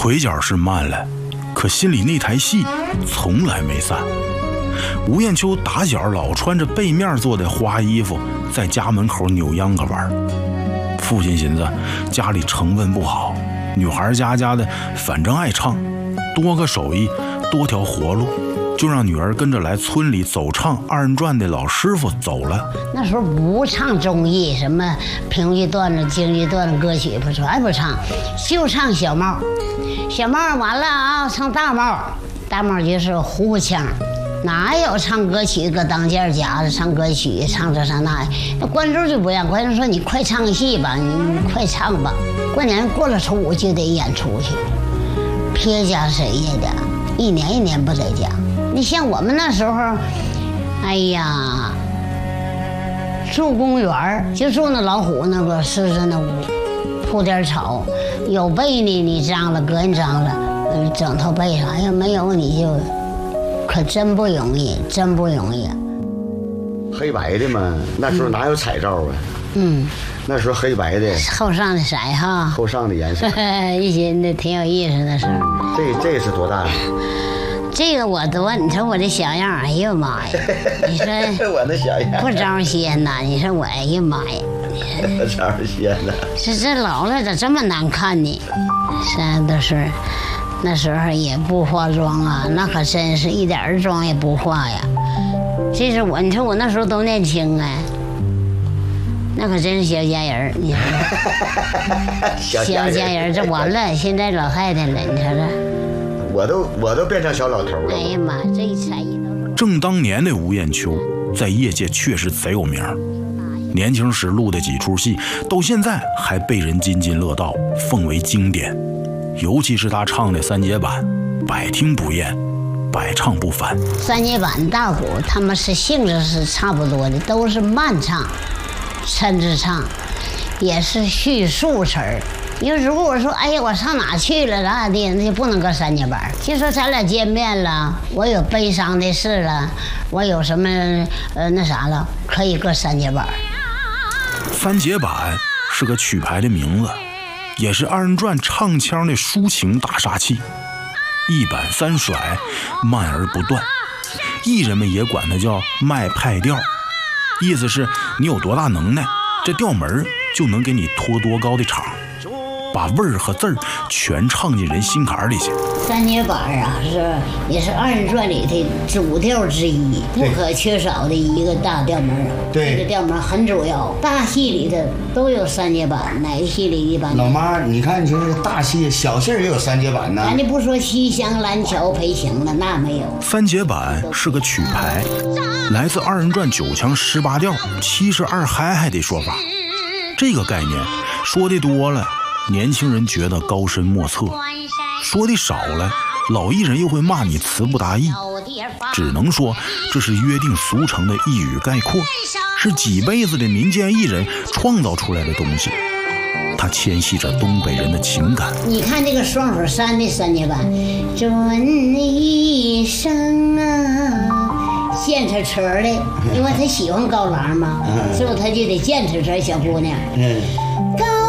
腿脚是慢了，可心里那台戏从来没散。吴艳秋打小老穿着背面做的花衣服，在家门口扭秧歌玩。父亲寻思家里成分不好，女孩家的反正爱唱，多个手艺多条活路，就让女儿跟着来村里走唱二人转的老师傅走了。 那时候不唱综艺，什么评剧段子、京剧段子、歌曲不全不唱，就唱小帽。小帽完了啊，唱大帽，大帽就是糊糊腔。哪有唱歌曲搁当间夹着唱歌曲唱这唱那，那观众就不让，观众说你快唱戏吧，你快唱吧。过年过了初五就得演出去，撇家谁也的，一年不在家。你像我们那时候，哎呀，住公园就住那老虎那个狮子那屋，铺点草，有被呢你张了搁你张了，枕头被上，要没有你就。可真不容易，真不容易。 黑白的嘛，那时候哪有彩照啊？那时候黑白的， 后上的色哈， 后上的颜色， 一些那挺有意思的事。 这是多大？ 这个我多，你说我这小样，哎呦妈呀！你说我那小样不招鲜呐？你说我，哎呀妈呀！ 不招鲜呐！ 这老了咋这么难看呢？现在都是。那时候也不化妆啊，那可真是一点妆也不化呀。这是我，你说我那时候都年轻哎，那可真是小家人，你说小家人这完了，现在老太太了，你说这。 我都变成小老头了。 哎呀妈，这一才艺都是。 正当年的吴艳秋，在业界确实贼有名。年轻时录的几出戏，到现在还被人津津乐道，奉为经典。尤其是他唱的三节板，百听不厌，百唱不烦。 三节板、大鼓，他们是性质是差不多的，都是慢唱、抻着唱，也是叙述词儿。因为如果我说，哎呀，我上哪去了咋的，那就不能搁三节板。就说咱俩见面了，我有悲伤的事了，我有什么那啥了，可以搁三节板。 三节板是个曲牌的名字。也是二人转唱腔的抒情大杀器，一板三甩，慢而不断。艺人们也管它叫卖派调，意思是你有多大能耐，这调门就能给你拖多高的场，把味儿和字儿全唱进人心坎里去。 三节板啊，也是二人转里的主调之一，不可缺少的一个大调门。 对， 这个调门很主要。大戏里的都有三节板，哪个戏里一般？ 老妈，你看，就是大戏、小戏也有三节板呢。 咱就不说西厢、蓝桥、裴情了，那没有。 三节板是个曲牌，来自二人转9腔18调、72嗨嗨的说法。这个概念说的多了，年轻人觉得高深莫测。说的少了，老艺人又会骂你词不达意，只能说这是约定俗成的一语概括，是几辈子的民间艺人创造出来的东西，它牵系着东北人的情感。 你看这个双手山的三节板，祝你一生啊，见车车的，因为他喜欢高郎嘛，是不是他就得见车车小姑娘，高